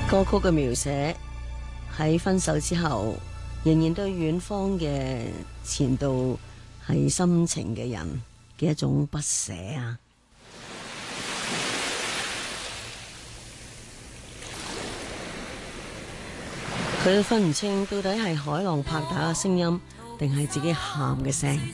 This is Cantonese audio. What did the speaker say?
歌曲嘅描寫喺分手之後，仍然對遠方嘅前度係深情嘅人嘅一種不捨啊！佢都分唔清到底係海浪拍打嘅聲音，定係自己喊嘅聲。